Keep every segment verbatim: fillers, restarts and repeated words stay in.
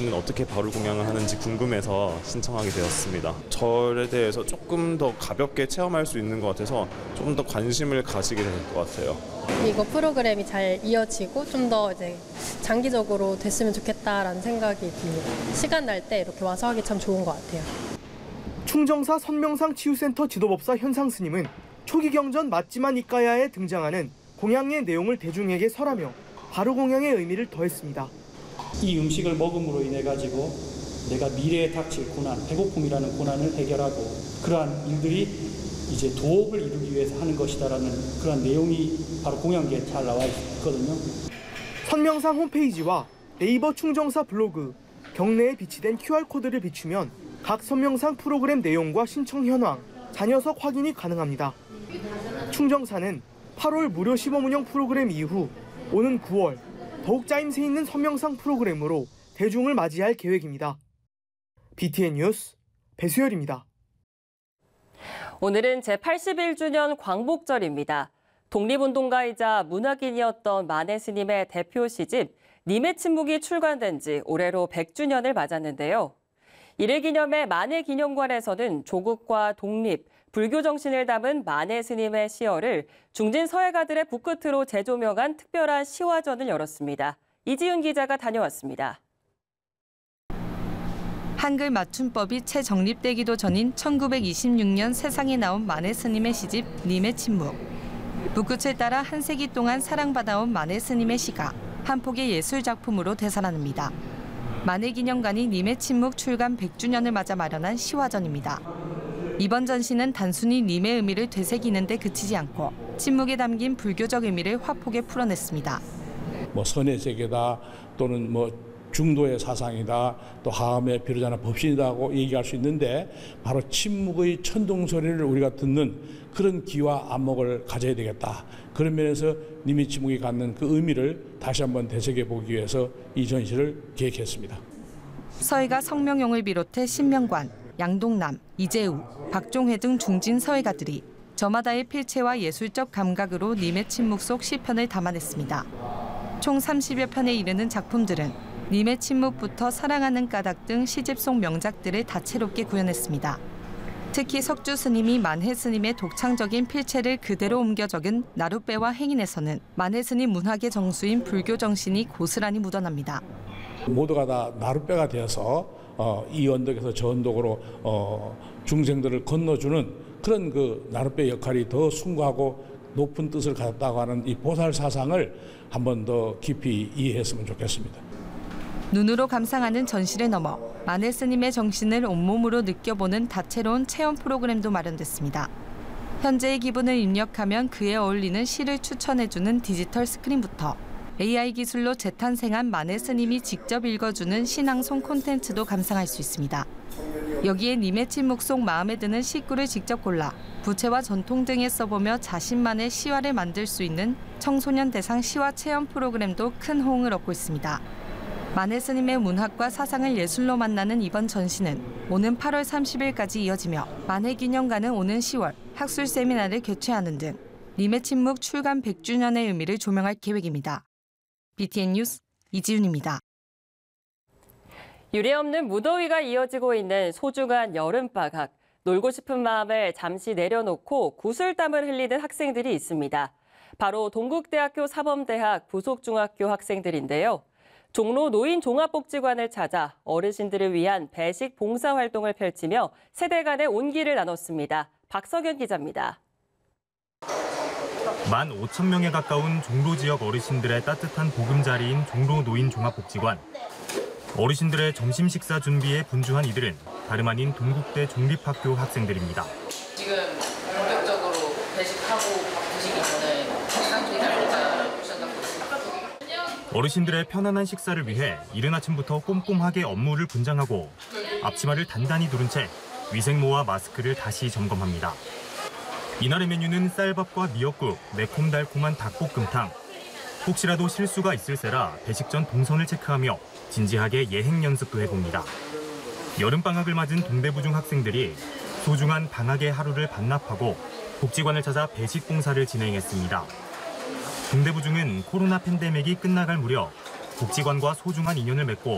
씨는 어떻게 발효 공양을 하는지 궁금해서 신청하게 되었습니다. 절에 대해서 조금 더 가볍게 체험할 수 있는 것 같아서 좀 더 관심을 가지게 될 것 같아요. 이거 프로그램이 잘 이어지고 좀 더 이제 장기적으로 됐으면 좋겠다라는 생각이 듭니다. 시간 날 때 이렇게 와서 하기 참 좋은 것 같아요. 충정사 선명상 치유센터 지도법사 현상 스님은 초기 경전 맞지만 이까야에 등장하는 공양의 내용을 대중에게 설하며 발효 공양의 의미를 더했습니다. 이 음식을 먹음으로 인해 가지고 내가 미래에 닥칠 고난, 배고픔이라는 고난을 해결하고 그러한 일들이 이제 도업을 이루기 위해서 하는 것이다라는 그런 내용이 바로 공양계에 잘 나와 있거든요. 선명상 홈페이지와 네이버 충정사 블로그, 경내에 비치된 큐알코드를 비추면 각 선명상 프로그램 내용과 신청 현황, 자녀석 확인이 가능합니다. 충정사는 팔월 무료 시범 운영 프로그램 이후 오는 구월 더욱 짜임새 있는 선명상 프로그램으로 대중을 맞이할 계획입니다. 비티엔 뉴스 배수열입니다. 오늘은 제팔십일 주년 광복절입니다. 독립운동가이자 문학인이었던 만해 스님의 대표 시집 님의 침묵이 출간된 지 올해로 백 주년을 맞았는데요. 이를 기념해 만해 기념관에서는 조국과 독립, 불교 정신을 담은 만해 스님의 시어를 중진 서예가들의 붓끝으로 재조명한 특별한 시화전을 열었습니다. 이지윤 기자가 다녀왔습니다. 한글 맞춤법이 채 정립되기도 전인 천구백이십육 년 세상에 나온 만해 스님의 시집 님의 침묵. 붓끝을 따라 한 세기 동안 사랑받아온 만해 스님의 시가 한 폭의 예술 작품으로 되살아납니다. 만해 기념관이 님의 침묵 출간 백 주년을 맞아 마련한 시화전입니다. 이번 전시는 단순히 님의 의미를 되새기는 데 그치지 않고 침묵에 담긴 불교적 의미를 화폭에 풀어냈습니다. 뭐 선의 세계다 또는 뭐 중도의 사상이다 또 하암의 비로자나 법신이다고 얘기할 수 있는데 바로 침묵의 천둥 소리를 우리가 듣는 그런 귀와 안목을 가져야 되겠다. 그런 면에서 님의 침묵이 갖는 그 의미를 다시 한번 되새겨 보기 위해서 이 전시를 기획했습니다. 서예가 성명용을 비롯해 신명관, 양동남, 이재우, 박종회 등 중진 서예가들이 저마다의 필체와 예술적 감각으로 님의 침묵 속 시편을 담아냈습니다. 총 삼십여 편에 이르는 작품들은 님의 침묵부터 사랑하는 까닭 등 시집 속 명작들을 다채롭게 구현했습니다. 특히 석주 스님이 만해 스님의 독창적인 필체를 그대로 옮겨 적은 나룻배와 행인에서는 만해 스님 문학의 정수인 불교 정신이 고스란히 묻어납니다. 모두가 다 나룻배가 되어서 어, 이 언덕에서 저 언덕으로 어, 중생들을 건너주는 그런 그 나룻배 역할이 더 숭고하고 높은 뜻을 가졌다고 하는 이 보살 사상을 한 번 더 깊이 이해했으면 좋겠습니다. 눈으로 감상하는 전시를 넘어 만해 스님의 정신을 온몸으로 느껴보는 다채로운 체험 프로그램도 마련됐습니다. 현재의 기분을 입력하면 그에 어울리는 시를 추천해주는 디지털 스크린부터 에이아이 기술로 재탄생한 만해 스님이 직접 읽어주는 신앙송 콘텐츠도 감상할 수 있습니다. 여기에 님의 침묵 속 마음에 드는 시구를 직접 골라 부채와 전통 등에 써보며 자신만의 시화를 만들 수 있는 청소년 대상 시화 체험 프로그램도 큰 호응을 얻고 있습니다. 만해 스님의 문학과 사상을 예술로 만나는 이번 전시는 오는 팔월 삼십일까지 이어지며 만해 기념관은 오는 시월 학술 세미나를 개최하는 등 님의 침묵 출간 백 주년의 의미를 조명할 계획입니다. 비티엔 뉴스 이지윤입니다. 유례없는 무더위가 이어지고 있는 소중한 여름방학. 놀고 싶은 마음을 잠시 내려놓고 구슬땀을 흘리는 학생들이 있습니다. 바로 동국대학교 사범대학 부속중학교 학생들인데요. 종로 노인종합복지관을 찾아 어르신들을 위한 배식 봉사활동을 펼치며 세대 간의 온기를 나눴습니다. 박석연 기자입니다. 만 오천 명에 가까운 종로 지역 어르신들의 따뜻한 보금자리인 종로 노인종합복지관. 어르신들의 점심 식사 준비에 분주한 이들은 다름 아닌 동국대 종립학교 학생들입니다. 지금 본격적으로 배식하고 밥 드시기 전에 식사 준비하려고 시작하고 있습니다. 어르신들의 편안한 식사를 위해 이른 아침부터 꼼꼼하게 업무를 분장하고 앞치마를 단단히 두른 채 위생모와 마스크를 다시 점검합니다. 이날의 메뉴는 쌀밥과 미역국, 매콤달콤한 닭볶음탕. 혹시라도 실수가 있을세라 배식 전 동선을 체크하며 진지하게 예행 연습도 해봅니다. 여름방학을 맞은 동대부중 학생들이 소중한 방학의 하루를 반납하고 복지관을 찾아 배식 봉사를 진행했습니다. 동대부중은 코로나 팬데믹이 끝나갈 무렵 복지관과 소중한 인연을 맺고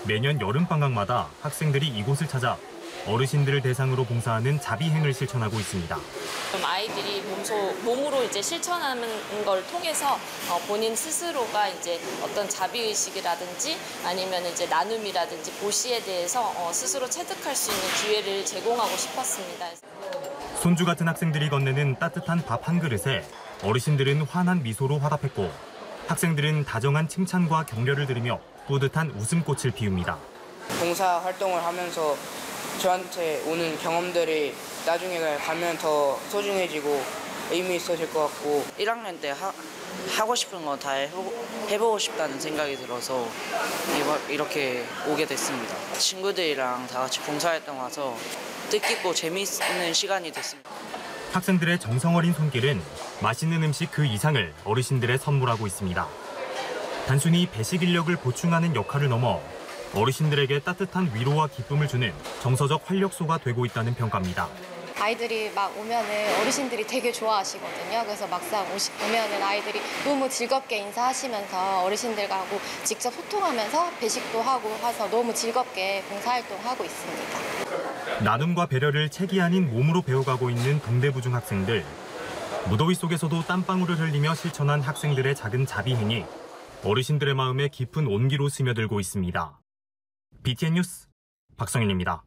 매년 여름방학마다 학생들이 이곳을 찾아 어르신들을 대상으로 봉사하는 자비행을 실천하고 있습니다. 아이들이 몸소, 몸으로 이제 실천하는 걸 통해서 본인 스스로가 이제 어떤 자비의식이라든지 아니면 이제 나눔이라든지 보시에 대해서 스스로 체득할 수 있는 기회를 제공하고 싶었습니다. 손주 같은 학생들이 건네는 따뜻한 밥 한 그릇에 어르신들은 환한 미소로 화답했고 학생들은 다정한 칭찬과 격려를 들으며 뿌듯한 웃음꽃을 피웁니다. 봉사 활동을 하면서 저한테 오는 경험들이 나중에 가면 더 소중해지고 의미 있어질 것 같고 일 학년 때 하, 하고 싶은 거 다 해보고 싶다는 생각이 들어서 이렇게 오게 됐습니다. 친구들이랑 다 같이 봉사활동 와서 뜻깊고 재미있는 시간이 됐습니다. 학생들의 정성어린 손길은 맛있는 음식 그 이상을 어르신들에 선물하고 있습니다. 단순히 배식 인력을 보충하는 역할을 넘어 어르신들에게 따뜻한 위로와 기쁨을 주는 정서적 활력소가 되고 있다는 평가입니다. 아이들이 막 오면은 어르신들이 되게 좋아하시거든요. 그래서 막상 오시, 오면은 아이들이 너무 즐겁게 인사하시면서 어르신들과 하고 직접 소통하면서 배식도 하고 해서 너무 즐겁게 봉사활동하고 있습니다. 나눔과 배려를 책이 아닌 몸으로 배워가고 있는 동대부중 학생들. 무더위 속에서도 땀방울을 흘리며 실천한 학생들의 작은 자비행이 어르신들의 마음에 깊은 온기로 스며들고 있습니다. 비티엔 뉴스 박성윤입니다.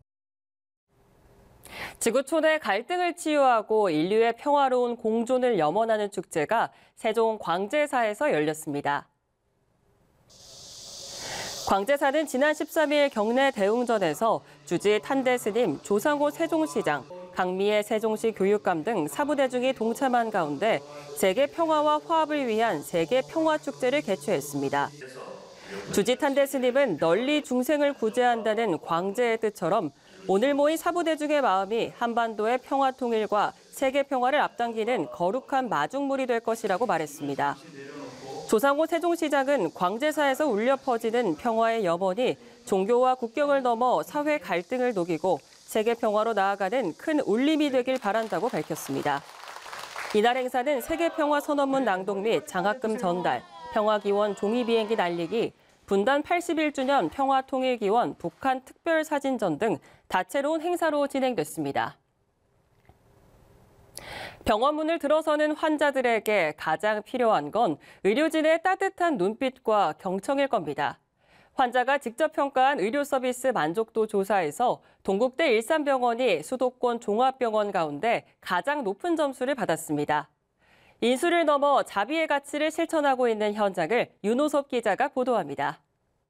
지구촌의 갈등을 치유하고 인류의 평화로운 공존을 염원하는 축제가 세종 광제사에서 열렸습니다. 광제사는 지난 십삼 일 경내 대웅전에서 주지 탄대스님, 조상호 세종시장, 강미애 세종시 교육감 등 사부대중이 동참한 가운데 세계 평화와 화합을 위한 세계 평화축제를 개최했습니다. 주지 탄대스님은 널리 중생을 구제한다는 광제의 뜻처럼 오늘 모인 사부대중의 마음이 한반도의 평화 통일과 세계 평화를 앞당기는 거룩한 마중물이 될 것이라고 말했습니다. 조상호 세종시장은 광제사에서 울려 퍼지는 평화의 염원이 종교와 국경을 넘어 사회 갈등을 녹이고 세계 평화로 나아가는 큰 울림이 되길 바란다고 밝혔습니다. 이날 행사는 세계평화 선언문 낭독 및 장학금 전달, 평화기원 종이비행기 날리기, 분단 팔십일 주년 평화통일기원 북한 특별사진전 등 다채로운 행사로 진행됐습니다. 병원 문을 들어서는 환자들에게 가장 필요한 건 의료진의 따뜻한 눈빛과 경청일 겁니다. 환자가 직접 평가한 의료 서비스 만족도 조사에서 동국대 일산병원이 수도권 종합병원 가운데 가장 높은 점수를 받았습니다. 인수를 넘어 자비의 가치를 실천하고 있는 현장을 윤호섭 기자가 보도합니다.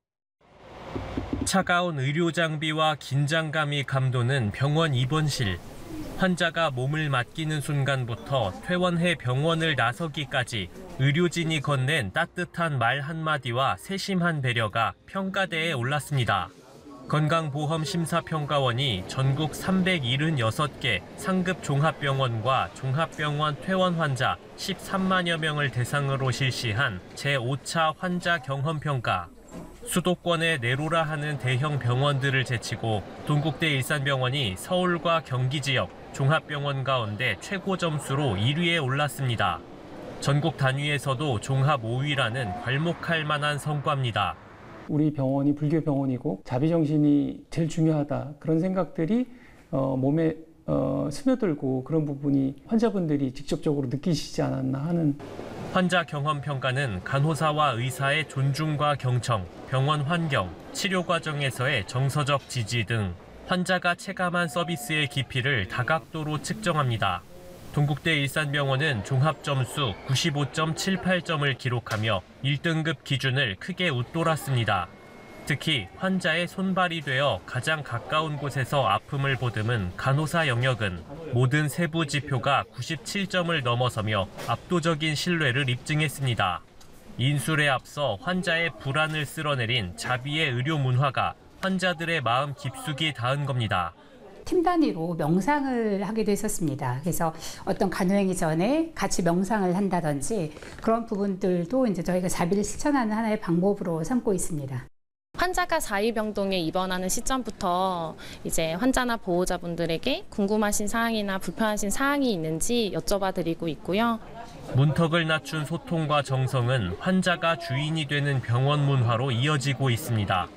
차가운 의료 장비와 긴장감이 감도는 병원 입원실. 환자가 몸을 맡기는 순간부터 퇴원해 병원을 나서기까지 의료진이 건넨 따뜻한 말 한마디와 세심한 배려가 평가대에 올랐습니다. 건강보험심사평가원이 전국 삼백칠십육 개 상급 종합병원과 종합병원 퇴원 환자 십삼만여 명을 대상으로 실시한 제오 차 환자 경험평가. 수도권에 내로라 하는 대형 병원들을 제치고 동국대 일산병원이 서울과 경기 지역 종합병원 가운데 최고 점수로 일 위에 올랐습니다. 전국 단위에서도 종합 오 위라는 괄목할 만한 성과입니다. 우리 병원이 불교 병원이고 자비정신이 제일 중요하다. 그런 생각들이 어, 몸에 어, 스며들고 그런 부분이 환자분들이 직접적으로 느끼시지 않았나 하는. 환자 경험 평가는 간호사와 의사의 존중과 경청, 병원 환경, 치료 과정에서의 정서적 지지 등 환자가 체감한 서비스의 깊이를 다각도로 측정합니다. 동국대 일산병원은 종합점수 구십오 점 칠팔 점을 기록하며 일 등급 기준을 크게 웃돌았습니다. 특히 환자의 손발이 되어 가장 가까운 곳에서 아픔을 보듬은 간호사 영역은 모든 세부 지표가 구십칠 점을 넘어서며 압도적인 신뢰를 입증했습니다. 인술에 앞서 환자의 불안을 쓸어내린 자비의 의료 문화가 환자들의 마음 깊숙이 닿은 겁니다. 팀 단위로 명상을 하기도 했었습니다. 그래서 어떤 간호행위 전에 같이 명상을 한다든지 그런 부분들도 이제 저희가 자비를 실천하는 하나의 방법으로 삼고 있습니다. 환자가 사위병동에 입원하는 시점부터 이제 환자나 보호자분들에게 궁금하신 사항이나 불편하신 사항이 있는지 여쭤봐 드리고 있고요. 문턱을 낮춘 소통과 정성은 환자가 주인이 되는 병원 문화로 이어지고 있습니다.